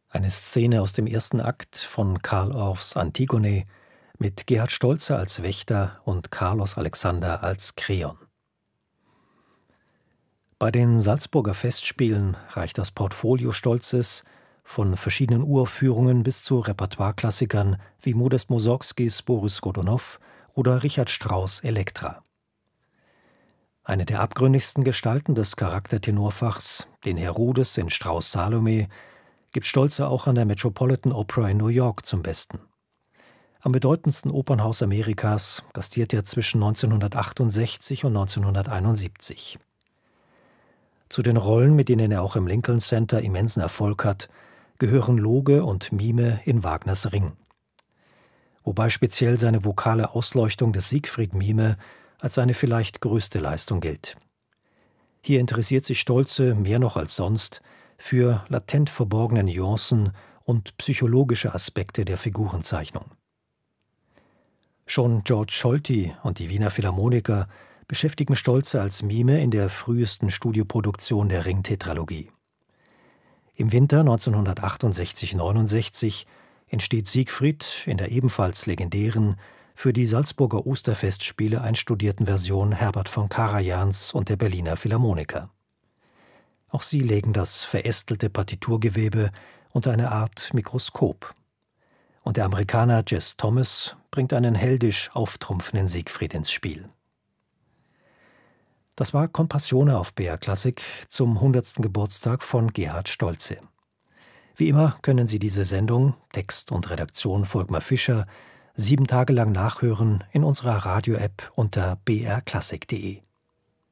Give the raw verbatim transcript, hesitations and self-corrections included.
Eine Szene aus dem ersten Akt von Carl Orffs Antigone mit Gerhard Stolze als Wächter und Carlos Alexander als Kreon. Bei den Salzburger Festspielen reicht das Portfolio Stolzes von verschiedenen Uraufführungen bis zu Repertoireklassikern wie Modest Mussorgskis Boris Godunow oder Richard Strauss' Elektra. Eine der abgründigsten Gestalten des Charaktertenorfachs, den Herodes in Strauss' Salome, gibt Stolze auch an der Metropolitan Opera in New York zum Besten. Am bedeutendsten Opernhaus Amerikas gastiert er zwischen neunzehnhundertachtundsechzig und neunzehnhunderteinundsiebzig. Zu den Rollen, mit denen er auch im Lincoln Center immensen Erfolg hat, gehören Loge und Mime in Wagners Ring. Wobei speziell seine vokale Ausleuchtung des Siegfried-Mime als seine vielleicht größte Leistung gilt. Hier interessiert sich Stolze mehr noch als sonst für latent verborgene Nuancen und psychologische Aspekte der Figurenzeichnung. Schon George Scholti und die Wiener Philharmoniker beschäftigen Stolze als Mime in der frühesten Studioproduktion der Ring-Tetralogie. Im Winter neunzehnhundertachtundsechzig neunundsechzig entsteht Siegfried in der ebenfalls legendären, für die Salzburger Osterfestspiele einstudierten Version Herbert von Karajans und der Berliner Philharmoniker. Auch sie legen das verästelte Partiturgewebe unter eine Art Mikroskop. Und der Amerikaner Jess Thomas bringt einen heldisch auftrumpfenden Siegfried ins Spiel. Das war Compassione auf B R Klassik zum hundertsten Geburtstag von Gerhard Stolze. Wie immer können Sie diese Sendung, Text und Redaktion Volkmar Fischer, sieben Tage lang nachhören in unserer Radio-App unter b r klassik punkt de.